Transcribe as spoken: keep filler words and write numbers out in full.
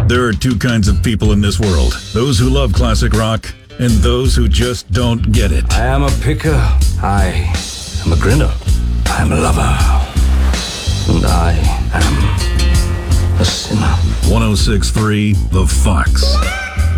There are two kinds of people in this world. Those who love classic rock and those who just don't get it. I am a picker. I am a grinner. I am a lover. And I am a sinner. one oh six point three The Fox.